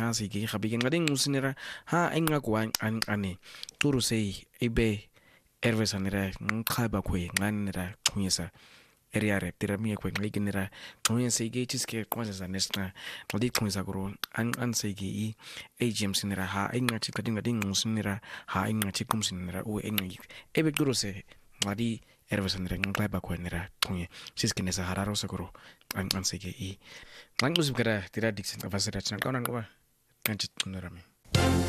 ha sige gabi ngading usinira ha enga kwa ane turu sei ebe ervesanira ngkhaba khwe nganira khuyesa area rep tira mi kwe ngiginira khuyesa sige chiske kwaza za nesna ngadi khuyesa gro an sige I agm sinira ha enga chikading usinira ha enga chikum sinira o enga ebe turu se ngadi ervesanira ngkhaba khwe nira khuye chiske nesa hararo sagro an sige I Lang musik kira tira diksin avasira chana kawan ngoba kanchit kunarami.